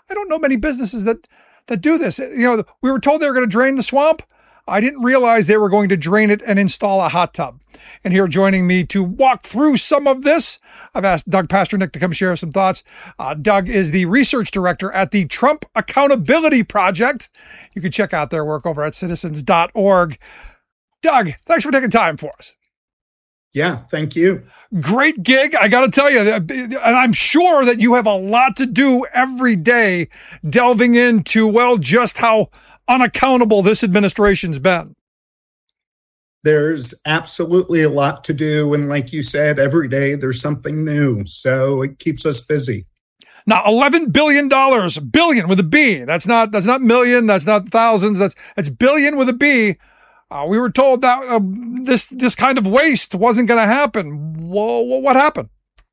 I don't know many businesses that do this. We were told they were going to drain the swamp. I didn't realize they were going to drain it and install a hot tub. And here joining me to walk through some of this, I've asked Doug Pasternak to come share some thoughts. Doug is the research director at the Trump Accountability Project. You can check out their work over at citizens.org. Doug, thanks for taking time for us. Yeah, thank you. Great gig. I got to tell you, and I'm sure that you have a lot to do every day delving into, well, just how unaccountable this administration's been. There's absolutely a lot to do. And like you said, every day there's something new. So it keeps us busy. Now, $11 billion, billion with a B. That's not million. That's not thousands. That's billion with a B. We were told that this kind of waste wasn't going to happen. What happened?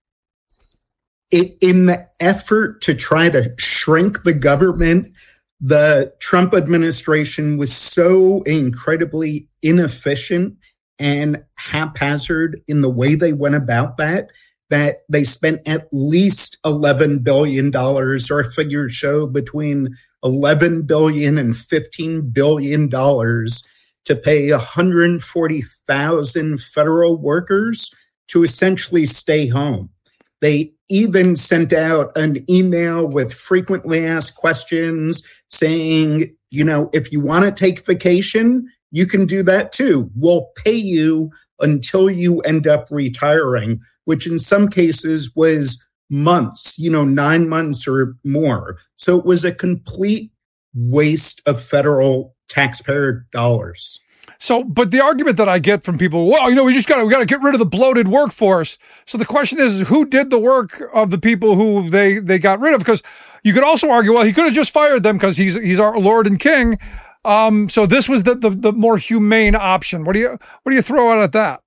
In the effort to try to shrink the government, the Trump administration was so incredibly inefficient and haphazard in the way they went about that they spent at least $11 billion, or figures show between $11 billion and $15 billion to pay 140,000 federal workers to essentially stay home. They even sent out an email with frequently asked questions saying, if you want to take vacation, you can do that too. We'll pay you until you end up retiring, which in some cases was months, 9 months or more. So it was a complete waste of federal taxpayer dollars. So, but the argument that I get from people, well, we got to get rid of the bloated workforce. So the question is, who did the work of the people who they got rid of? Because you could also argue, well, he could have just fired them because he's our Lord and King. So this was the more humane option. What do you throw out at that?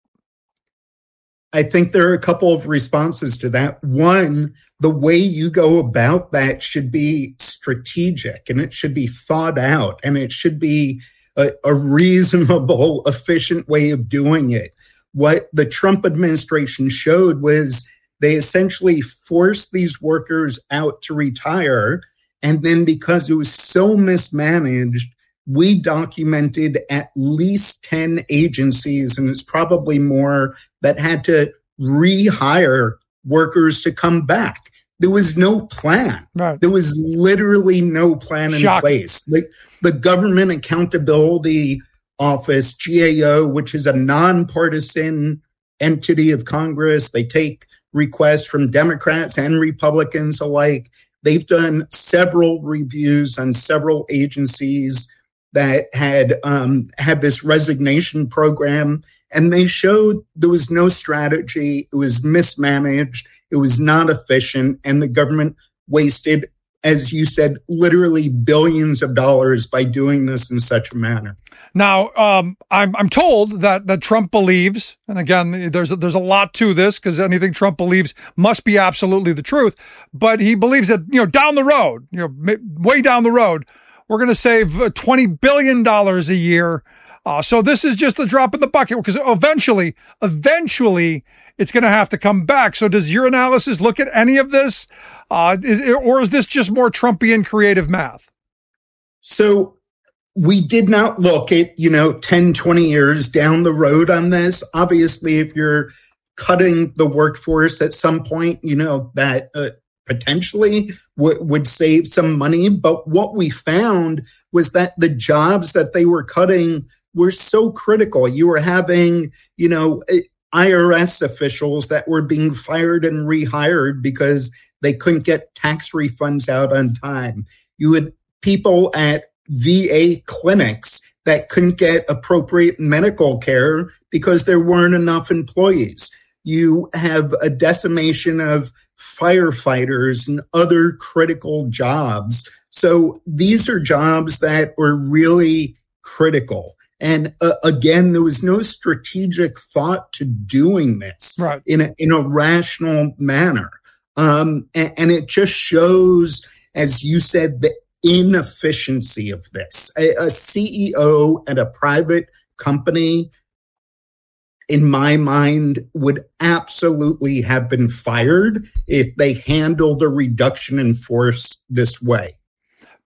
I think there are a couple of responses to that. One, the way you go about that should be strategic, and it should be thought out, and it should be a reasonable, efficient way of doing it. What the Trump administration showed was they essentially forced these workers out to retire. And then because it was so mismanaged, we documented at least 10 agencies, and it's probably more, that had to rehire workers to come back. There was no plan. Right. There was literally no plan in place. The Government Accountability Office, GAO, which is a nonpartisan entity of Congress, they take requests from Democrats and Republicans alike. They've done several reviews on several agencies that had this resignation program, and they showed there was no strategy. It was mismanaged. It was not efficient, and the government wasted, as you said, literally billions of dollars by doing this in such a manner. Now, I'm told that Trump believes, and again, there's a lot to this because anything Trump believes must be absolutely the truth. But he believes that down the road, way down the road, we're going to save $20 billion a year. So this is just a drop in the bucket because eventually it's going to have to come back. So does your analysis look at any of this? Or is this just more Trumpian creative math? So we did not look at, 10, 20 years down the road on this. Obviously, if you're cutting the workforce at some point, that potentially would save some money. But what we found was that the jobs that they were cutting were so critical. You were having, IRS officials that were being fired and rehired because they couldn't get tax refunds out on time. You had people at VA clinics that couldn't get appropriate medical care because there weren't enough employees. You have a decimation of firefighters and other critical jobs. So these are jobs that were really critical. And again, there was no strategic thought to doing this in a rational manner. And it just shows, as you said, the inefficiency of this. A CEO at a private company, in my mind, would absolutely have been fired if they handled a reduction in force this way.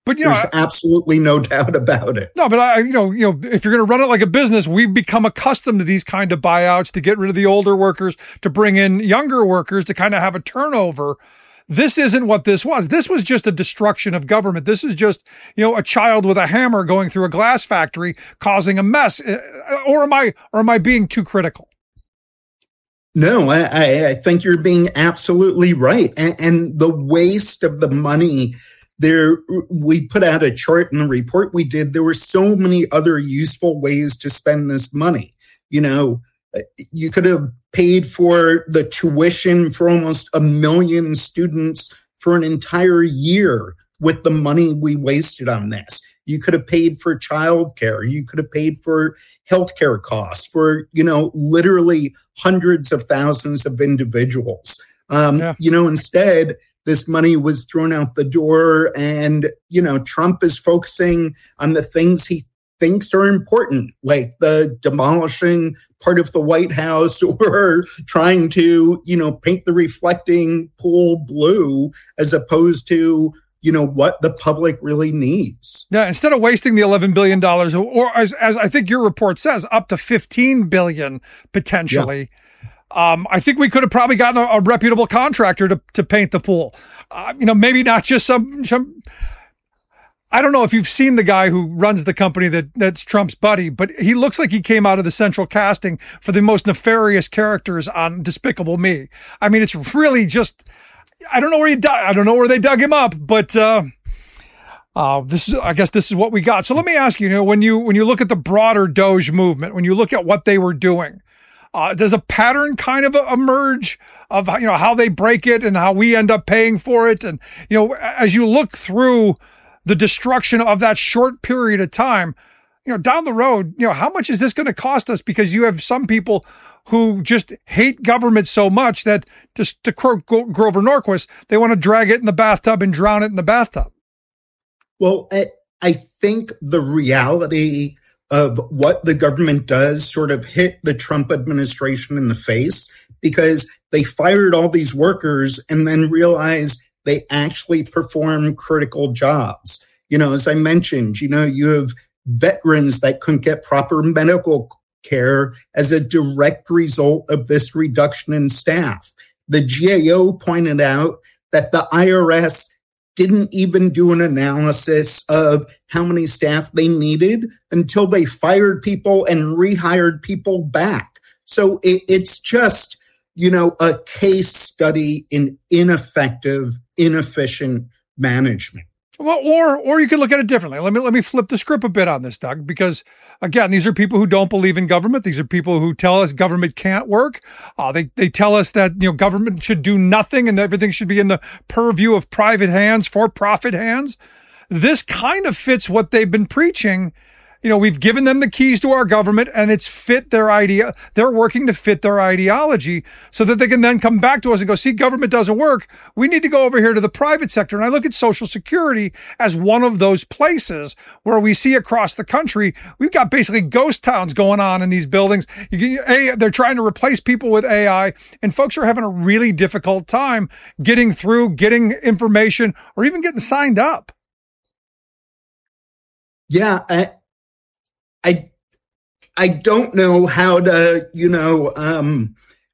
But there's absolutely no doubt about it. No, but if you're going to run it like a business, we've become accustomed to these kind of buyouts to get rid of the older workers, to bring in younger workers, to kind of have a turnover. This isn't what this was. This was just a destruction of government. This is just, a child with a hammer going through a glass factory causing a mess. Or am I being too critical? No, I think you're being absolutely right. And the waste of the money there, we put out a chart in the report we did. There were so many other useful ways to spend this money. You could have paid for the tuition for almost 1 million students for an entire year with the money we wasted on this. You could have paid for childcare. You could have paid for healthcare costs for, literally hundreds of thousands of individuals. Instead, this money was thrown out the door and, Trump is focusing on the things he thinks are important, like the demolishing part of the White House or trying to, paint the reflecting pool blue as opposed to, what the public really needs. Yeah, instead of wasting the $11 billion, or as I think your report says, up to $15 billion potentially. Yeah. I think we could have probably gotten a reputable contractor to paint the pool. Maybe not just some. I don't know if you've seen the guy who runs the company that's Trump's buddy, but he looks like he came out of the central casting for the most nefarious characters on Despicable Me. I mean, it's really just. I don't know where they dug him up, but I guess this is what we got. So let me ask you, when you look at the broader Doge movement, when you look at what they were doing. Does a pattern kind of emerge of, how they break it and how we end up paying for it? And, as you look through the destruction of that short period of time, down the road, how much is this going to cost us? Because you have some people who just hate government so much that, just to quote Grover Norquist, they want to drag it in the bathtub and drown it in the bathtub. Well, I think the reality of what the government does sort of hit the Trump administration in the face, because they fired all these workers and then realized they actually perform critical jobs. As I mentioned, you have veterans that couldn't get proper medical care as a direct result of this reduction in staff. The GAO pointed out that the IRS didn't even do an analysis of how many staff they needed until they fired people and rehired people back. So it's just, a case study in ineffective, inefficient management. Well, or you could look at it differently. Let me flip the script a bit on this, Doug, because again, these are people who don't believe in government. These are people who tell us government can't work. They tell us that government should do nothing and everything should be in the purview of private hands, for-profit hands. This kind of fits what they've been preaching. We've given them the keys to our government and it's fit their idea. They're working to fit their ideology so that they can then come back to us and go, see, government doesn't work. We need to go over here to the private sector. And I look at Social Security as one of those places where we see across the country, we've got basically ghost towns going on in these buildings. They're trying to replace people with AI, and folks are having a really difficult time getting information, or even getting signed up. Yeah, I don't know how to,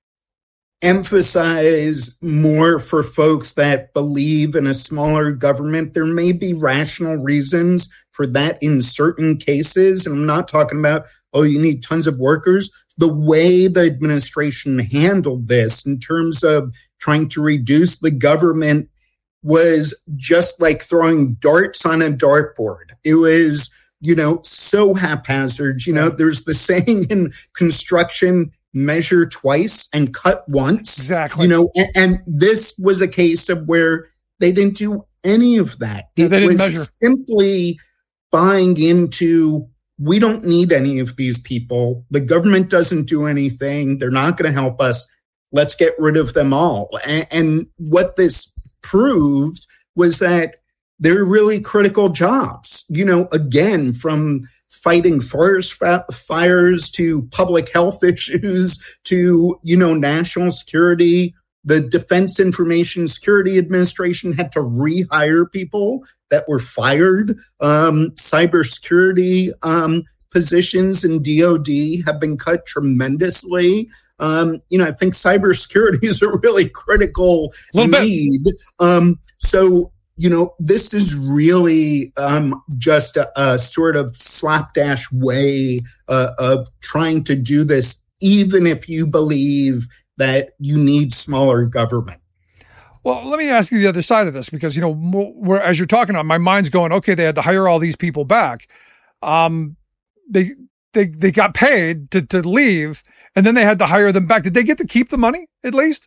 emphasize more for folks that believe in a smaller government. There may be rational reasons for that in certain cases. And I'm not talking about, you need tons of workers. The way the administration handled this in terms of trying to reduce the government was just like throwing darts on a dartboard. It was, so haphazard. There's the saying in construction, measure twice and cut once. Exactly. And this was a case of where they didn't do any of that. They didn't was measure. Simply buying into, we don't need any of these people. The government doesn't do anything. They're not going to help us. Let's get rid of them all. And what this proved was that they're really critical jobs, again, from fighting forest fires to public health issues to, national security, the Defense Information Security Administration had to rehire people that were fired. Cybersecurity positions in DoD have been cut tremendously. I think cybersecurity is a really critical need. So, this is really just a sort of slapdash way of trying to do this, even if you believe that you need smaller government. Well, let me ask you the other side of this, because, as you're talking on, my mind's going, okay, they had to hire all these people back. They got paid to leave, and then they had to hire them back. Did they get to keep the money at least?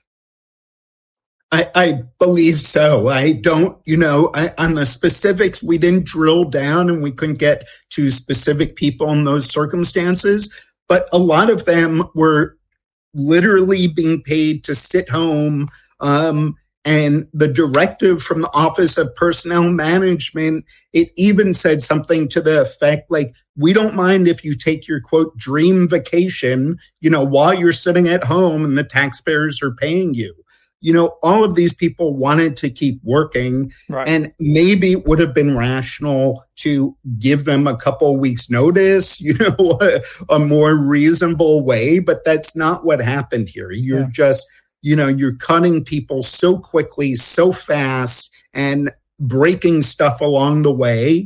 I believe so. I don't, on the specifics, we didn't drill down and we couldn't get to specific people in those circumstances. But a lot of them were literally being paid to sit home. And the directive from the Office of Personnel Management, it even said something to the effect like, we don't mind if you take your, quote, dream vacation, while you're sitting at home and the taxpayers are paying you. All of these people wanted to keep working, right. And maybe it would have been rational to give them a couple of weeks notice, a more reasonable way, but that's not what happened here. You're just, you're cutting people so quickly, so fast, and breaking stuff along the way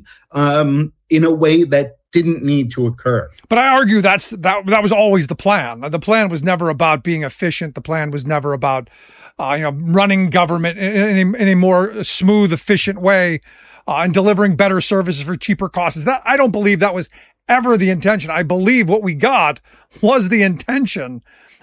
in a way that didn't need to occur. But I argue that was always the plan. The plan was never about being efficient. The plan was never about running government in a more smooth, efficient way, and delivering better services for cheaper costs. That, I don't believe that was ever the intention. I believe what we got was the intention.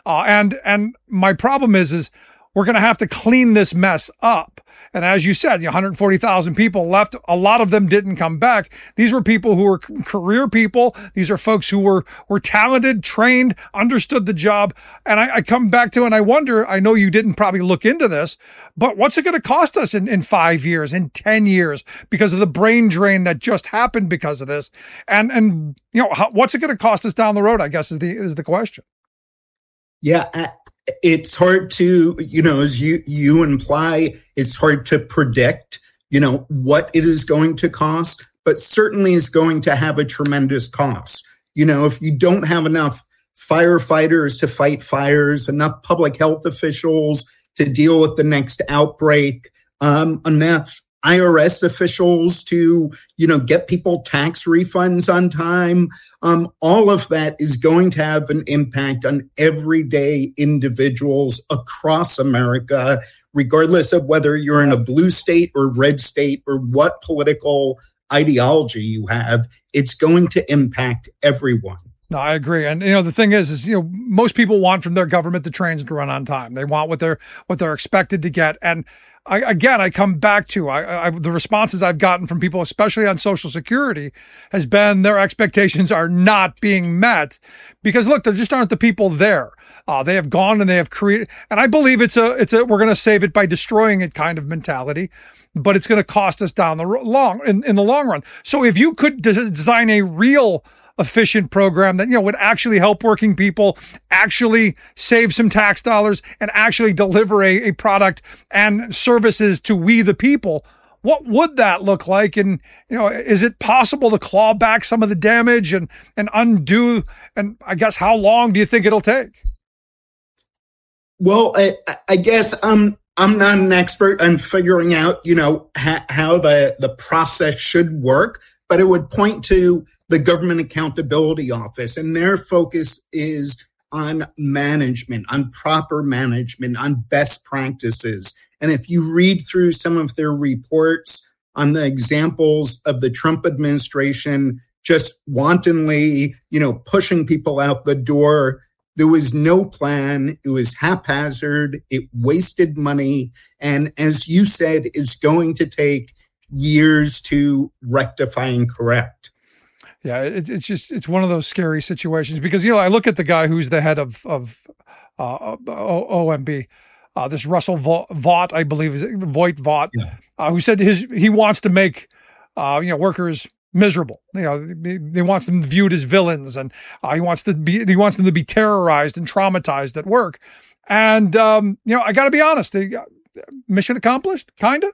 And my problem is we're going to have to clean this mess up. And as you said, 140,000 people left. A lot of them didn't come back. These were people who were career people. These are folks who were talented, trained, understood the job. And I come back to, and I wonder, I know you didn't probably look into this, but what's it going to cost us in 5 years, in 10 years, because of the brain drain that just happened because of this? And what's it going to cost us down the road, I guess, is the question. Yeah. It's hard to, as you imply, it's hard to predict, what it is going to cost, but certainly is going to have a tremendous cost. If you don't have enough firefighters to fight fires, enough public health officials to deal with the next outbreak, enough IRS officials to, get people tax refunds on time. All of that is going to have an impact on everyday individuals across America, regardless of whether you're in a blue state or red state or what political ideology you have. It's going to impact everyone. No, I agree. And, the thing is, most people want from their government the trains to run on time. They want what they're expected to get. And I come back to the responses I've gotten from people, especially on Social Security, has been their expectations are not being met because, look, there just aren't the people there. They have gone and they have created, and I believe it's a we're going to save it by destroying it kind of mentality, but it's going to cost us down the in the long run. So if you could design a real efficient program that would actually help working people, actually save some tax dollars, and actually deliver a product and services to we the people, what would that look like? And is it possible to claw back some of the damage and undo? And I guess how long do you think it'll take? Well, I guess I'm not an expert on figuring out how the process should work, but it would point to the Government Accountability Office, and their focus is on management, on proper management, on best practices. And if you read through some of their reports on the examples of the Trump administration just wantonly, pushing people out the door, there was no plan. It was haphazard. It wasted money. And as you said, it's going to take years to rectify and correct. Yeah, it's one of those scary situations because, I look at the guy who's the head of OMB, this Russell Vought, I believe, is Voight Vaught, who said he wants to make, workers miserable. He wants them viewed as villains, and he wants them to be terrorized and traumatized at work. And, I got to be honest, mission accomplished, kind of?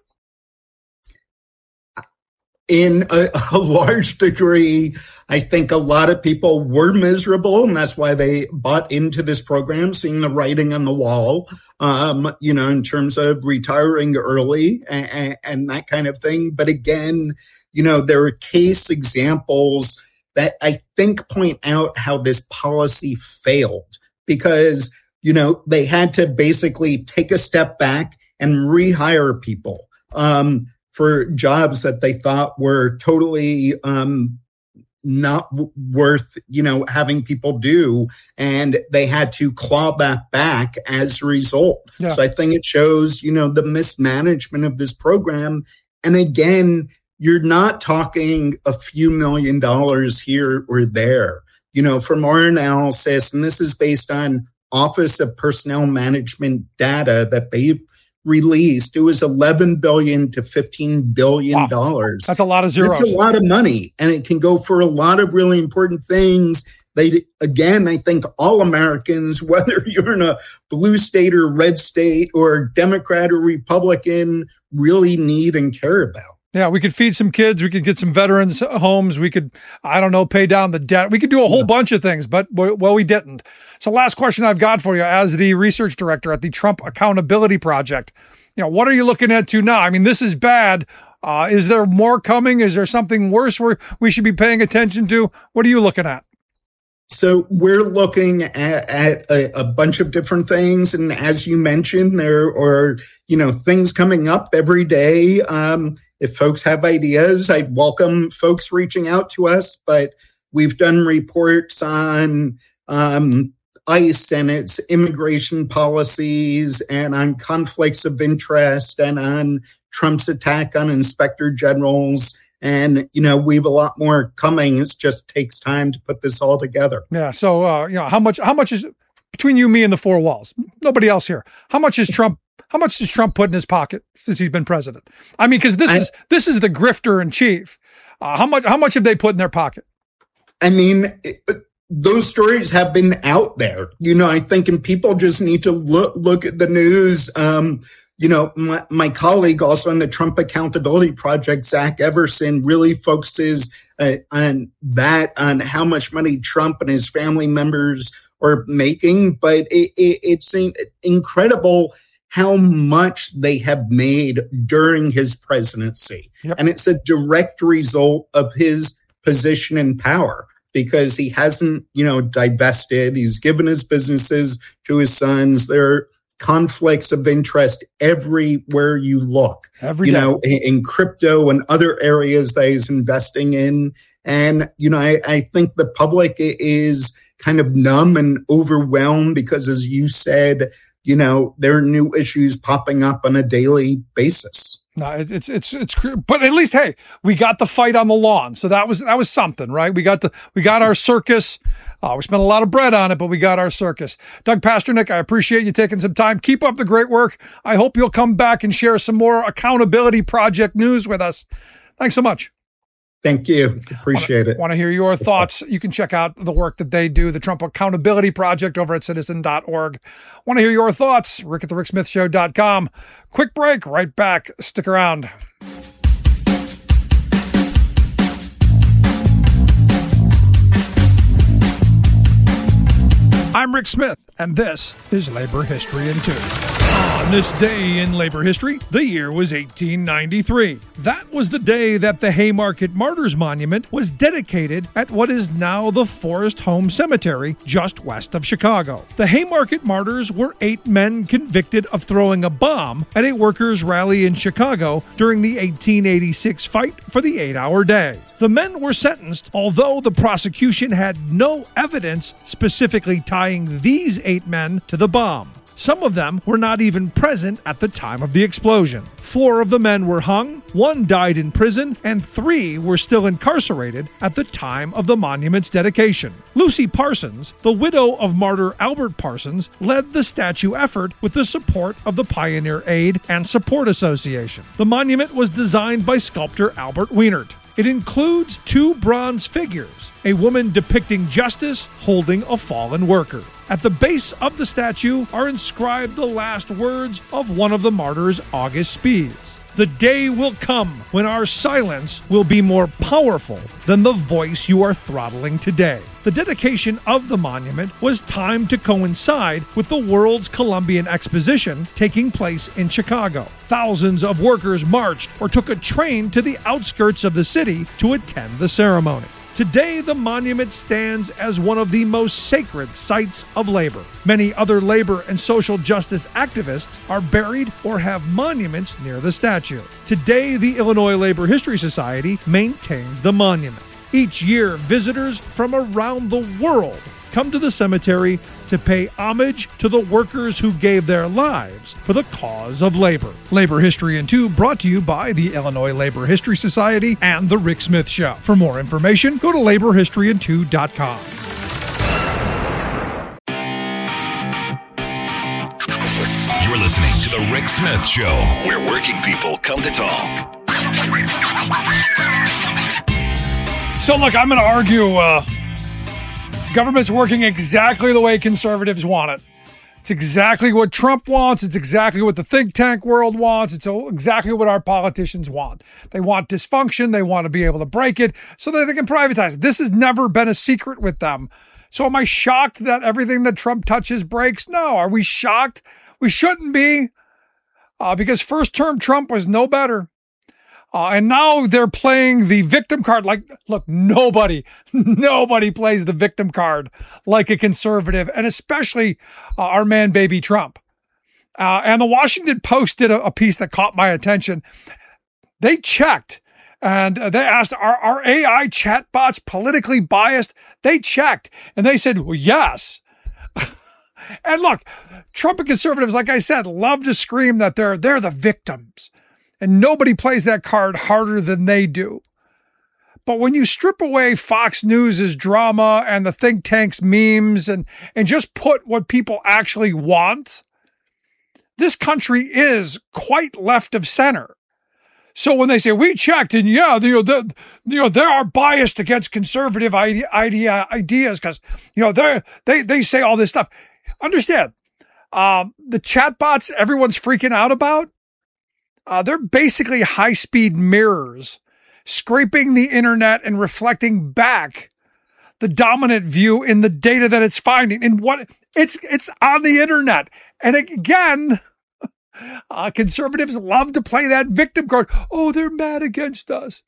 In a large degree, I think a lot of people were miserable, and that's why they bought into this program, seeing the writing on the wall, in terms of retiring early and that kind of thing. But again, there are case examples that I think point out how this policy failed because, they had to basically take a step back and rehire people for jobs that they thought were totally not worth, having people do. And they had to claw that back as a result. Yeah. So I think it shows, the mismanagement of this program. And again, you're not talking a few $1 million here or there. From our analysis, and this is based on Office of Personnel Management data that they've released, it was $11 billion to $15 billion. Wow. That's a lot of zeros. That's a lot of money, and it can go for a lot of really important things. I think all Americans, whether you're in a blue state or red state or Democrat or Republican, really need and care about. Yeah, we could feed some kids. We could get some veterans homes. We could, pay down the debt. We could do a whole bunch of things, but we didn't. So last question I've got for you as the research director at the Trump Accountability Project. What are you looking at now? I mean, this is bad. Is there more coming? Is there something worse we should be paying attention to? What are you looking at? So we're looking at a bunch of different things. And as you mentioned, there are, things coming up every day. If folks have ideas, I'd welcome folks reaching out to us. But we've done reports on ICE and its immigration policies and on conflicts of interest and on Trump's attack on inspector generals. And, we have a lot more coming. It just takes time to put this all together. Yeah. So, how much is between you, me, and the four walls? Nobody else here. How much does Trump put in his pocket since he's been president? I mean, because this is the grifter in chief. How much have they put in their pocket? I mean, those stories have been out there. I think, and people just need to look at the news. My colleague also on the Trump Accountability Project, Zach Everson, really focuses on how much money Trump and his family members are making. But it's incredible how much they have made during his presidency. Yep. And it's a direct result of his position in power because he hasn't, divested. He's given his businesses to his sons. There conflicts of interest everywhere you look, in crypto and other areas that he's investing in. And, I think the public is kind of numb and overwhelmed because, as you said, there are new issues popping up on a daily basis. No, it's but at least, hey, we got the fight on the lawn. So that was something, right? We got our circus. We spent a lot of bread on it, but we got our circus. Doug Pasternak, I appreciate you taking some time. Keep up the great work. I hope you'll come back and share some more Accountability Project news with us. Thanks so much. Thank you. Appreciate it. Want to hear your thoughts? You can check out the work that they do, the Trump Accountability Project over at citizen.org. Want to hear your thoughts? Rick at the ricksmithshow.com. Quick break, right back. Stick around. I'm Rick Smith, and this is Labor History in 2. On this day in labor history, the year was 1893. That was the day that the Haymarket Martyrs Monument was dedicated at what is now the Forest Home Cemetery just west of Chicago. The Haymarket Martyrs were 8 men convicted of throwing a bomb at a workers' rally in Chicago during the 1886 fight for the 8-hour day. The men were sentenced, although the prosecution had no evidence specifically tying these 8 men to the bomb. Some of them were not even present at the time of the explosion. 4 of the men were hung, 1 died in prison, and 3 were still incarcerated at the time of the monument's dedication. Lucy Parsons, the widow of martyr Albert Parsons, led the statue effort with the support of the Pioneer Aid and Support Association. The monument was designed by sculptor Albert Wienert. It includes 2 bronze figures, a woman depicting justice holding a fallen worker. At the base of the statue are inscribed the last words of one of the martyrs, August Spies. The day will come when our silence will be more powerful than the voice you are throttling today. The dedication of the monument was timed to coincide with the World's Columbian Exposition taking place in Chicago. Thousands of workers marched or took a train to the outskirts of the city to attend the ceremony. Today, the monument stands as one of the most sacred sites of labor. Many other labor and social justice activists are buried or have monuments near the statue. Today, the Illinois Labor History Society maintains the monument. Each year, visitors from around the world come to the cemetery to pay homage to the workers who gave their lives for the cause of labor. Labor History in 2 brought to you by the Illinois Labor History Society and The Rick Smith Show. For more information, go to laborhistoryin2.com. You're listening to The Rick Smith Show, where working people come to talk. So look, I'm going to argue government's working exactly the way conservatives want it. It's exactly what Trump wants. It's exactly what the think tank world wants. It's exactly what our politicians want. They want dysfunction. They want to be able to break it so that they can privatize it. This has never been a secret with them. So am I shocked that everything that Trump touches breaks? No. Are we shocked? We shouldn't be, because first term Trump was no better. And now they're playing the victim card. Like, look, nobody plays the victim card like a conservative, and especially our man, baby Trump. And the Washington Post did a piece that caught my attention. They checked and they asked, are AI chatbots politically biased? They checked and they said, well, yes. And look, Trump and conservatives, like I said, love to scream that they're the victims. And nobody plays that card harder than they do. But when you strip away Fox News' drama and the think tank's memes and just put what people actually want, this country is quite left of center. So when they say we checked and they are biased against conservative ideas because they say all this stuff. Understand, the chatbots everyone's freaking out about. They're basically high-speed mirrors scraping the internet and reflecting back the dominant view in the data that it's finding. And what it's on the internet. And again, conservatives love to play that victim card. Oh, they're mad against us.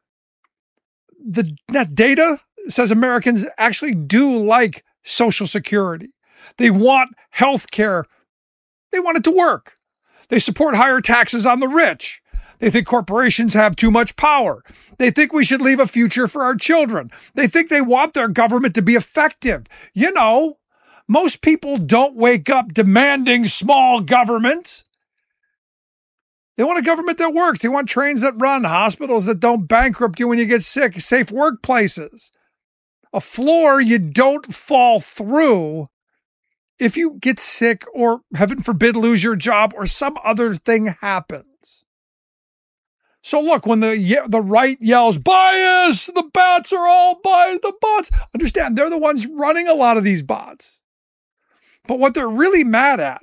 That data says Americans actually do like Social Security. They want health care. They want it to work. They support higher taxes on the rich. They think corporations have too much power. They think we should leave a future for our children. They think they want their government to be effective. You know, most people don't wake up demanding small government. They want a government that works. They want trains that run, hospitals that don't bankrupt you when you get sick, safe workplaces, a floor you don't fall through if you get sick or, heaven forbid, lose your job or some other thing happens. So look, when the right yells, bias, the bots are all biased, the bots, understand, they're the ones running a lot of these bots. But what they're really mad at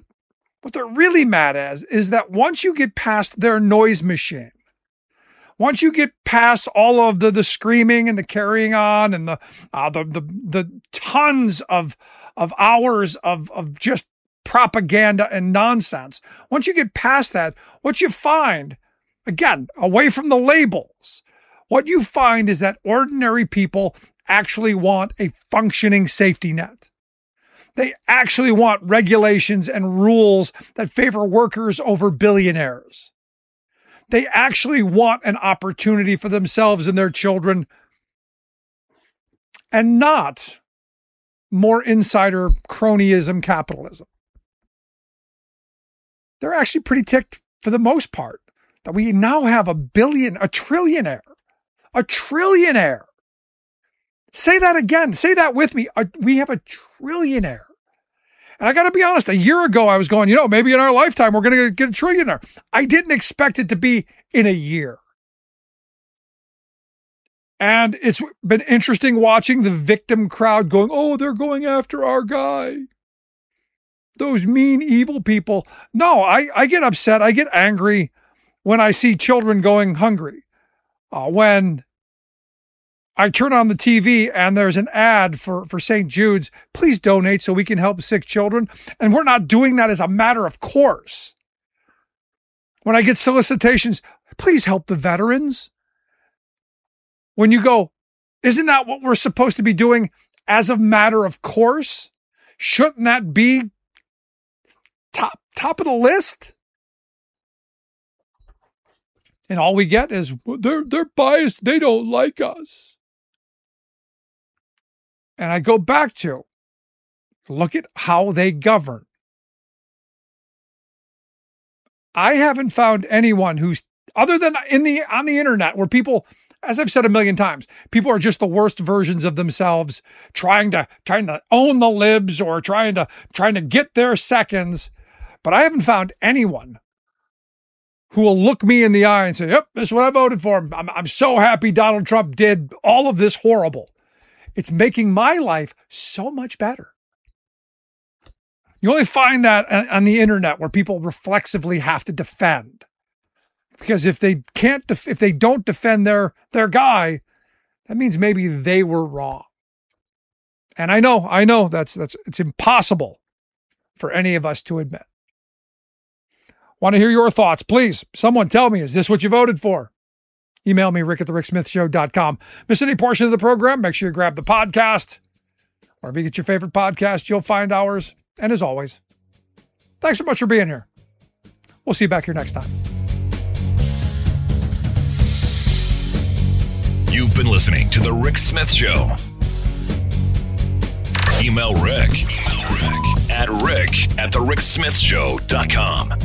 is that once you get past their noise machine, once you get past all of the screaming and the carrying on and the tons of hours of just propaganda and nonsense. Once you get past that, what you find, again, away from the labels, what you find is that ordinary people actually want a functioning safety net. They actually want regulations and rules that favor workers over billionaires. They actually want an opportunity for themselves and their children, and not more insider cronyism capitalism. They're actually pretty ticked for the most part that we now have a trillionaire. Say that again. Say that with me. We have a trillionaire. And I got to be honest, a year ago, I was going, maybe in our lifetime, we're going to get a trillionaire. I didn't expect it to be in a year. And it's been interesting watching the victim crowd going, oh, they're going after our guy. those mean, evil people. No, I get upset. I get angry when I see children going hungry. When I turn on the TV and there's an ad for St. Jude's, please donate so we can help sick children. And we're not doing that as a matter of course. When I get solicitations, please help the veterans. When you go, isn't that what we're supposed to be doing as a matter of course? Shouldn't that be top of the list? And all we get is, they're biased. They don't like us. And I go back to, look at how they govern. I haven't found anyone who's, other than on the internet, where people, as I've said a million times, people are just the worst versions of themselves, trying to own the libs or trying to get their seconds. But I haven't found anyone who will look me in the eye and say, yep, this is what I voted for. I'm so happy Donald Trump did all of this horrible. It's making my life so much better. You only find that on the internet, where people reflexively have to defend. Because if they don't defend their guy, that means maybe they were wrong. And I know that's it's impossible for any of us to admit. Want to hear your thoughts? Please, someone tell me, is this what you voted for? Email me, rick@thericksmithshow.com. Miss any portion of the program, make sure you grab the podcast. Wherever you get your favorite podcast, you'll find ours. And as always, thanks so much for being here. We'll see you back here next time. You've been listening to The Rick Smith Show. Email Rick at rick@thericksmithshow.com.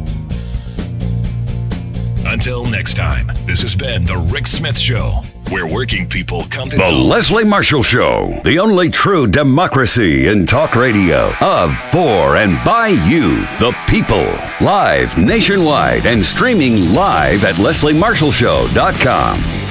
Until next time, this has been The Rick Smith Show, where working people come to The Leslie Marshall Show, the only true democracy in talk radio, of, for, and by you, the people. Live nationwide and streaming live at lesliemarshallshow.com.